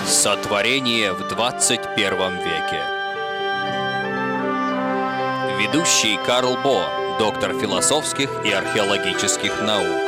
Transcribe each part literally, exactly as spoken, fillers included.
Сотворение в двадцать первом веке. Ведущий Карл Бо, доктор философских и археологических наук.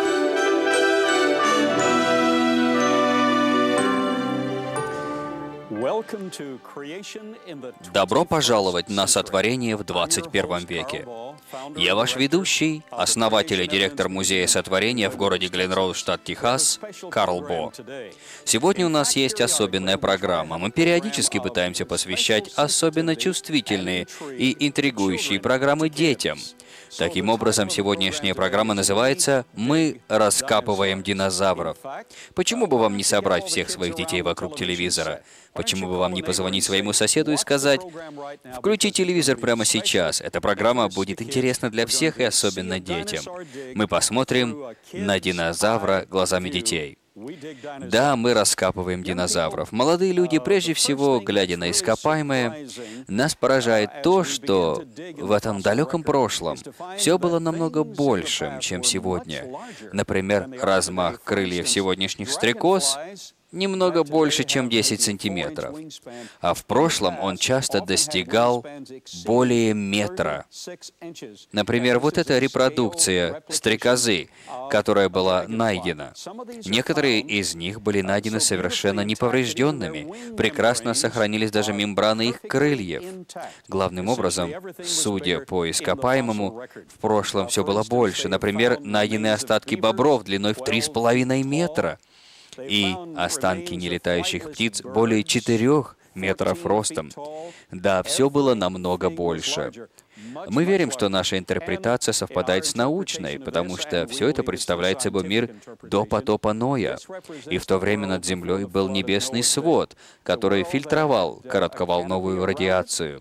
Добро пожаловать на Сотворение в двадцать первом веке. Я ваш ведущий, основатель и директор Музея Сотворения в городе Гленроуз, штат Техас, Карл Бо. Сегодня у нас есть особенная программа. Мы периодически пытаемся посвящать особенно чувствительные и интригующие программы детям. Таким образом, сегодняшняя программа называется «Мы раскапываем динозавров». Почему бы вам не собрать всех своих детей вокруг телевизора? Почему бы вам не позвонить своему соседу и сказать: «Включи телевизор прямо сейчас, эта программа будет интересна для всех и особенно детям». Мы посмотрим на динозавра глазами детей. Да, мы раскапываем динозавров. Молодые люди, прежде всего, глядя на ископаемое, нас поражает то, что в этом далеком прошлом все было намного большим, чем сегодня. Например, размах крыльев сегодняшних стрекоз немного больше, чем десять сантиметров. А в прошлом он часто достигал более метра. Например, вот эта репродукция стрекозы, которая была найдена. Некоторые из них были найдены совершенно неповрежденными. Прекрасно сохранились даже мембраны их крыльев. Главным образом, судя по ископаемому, в прошлом все было больше. Например, найдены остатки бобров длиной в три с половиной метра. И останки нелетающих птиц более четырех метров ростом. Да, все было намного больше. Мы верим, что наша интерпретация совпадает с научной, потому что все это представляет собой мир до потопа Ноя. И в то время над Землей был небесный свод, который фильтровал коротковолновую радиацию.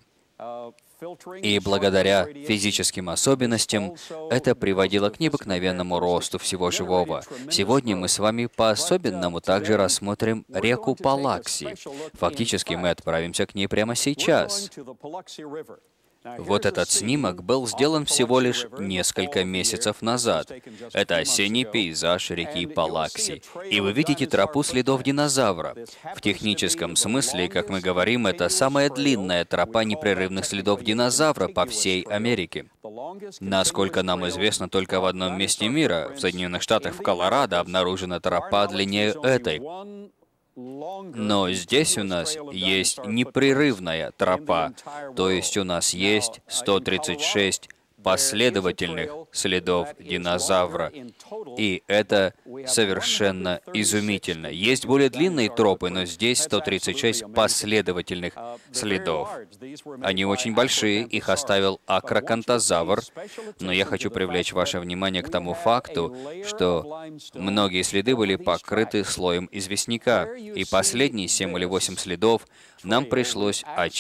И благодаря физическим особенностям это приводило к необыкновенному росту всего живого. Сегодня мы с вами по-особенному также рассмотрим реку Палакси. Фактически мы отправимся к ней прямо сейчас. Вот этот снимок был сделан всего лишь несколько месяцев назад. Это осенний пейзаж реки Палакси. И вы видите тропу следов динозавра. В техническом смысле, как мы говорим, это самая длинная тропа непрерывных следов динозавра по всей Америке. Насколько нам известно, только в одном месте мира, в Соединенных Штатах, в Колорадо, обнаружена тропа длиннее этой. Но здесь у нас есть непрерывная тропа, то есть у нас есть сто тридцать шесть последовательных следов динозавра. И это совершенно изумительно. Есть более длинные тропы, но здесь сто тридцать шесть последовательных следов. Они очень большие, их оставил акрокантозавр, но я хочу привлечь ваше внимание к тому факту, что многие следы были покрыты слоем известняка, и последние семь или восемь следов нам пришлось очистить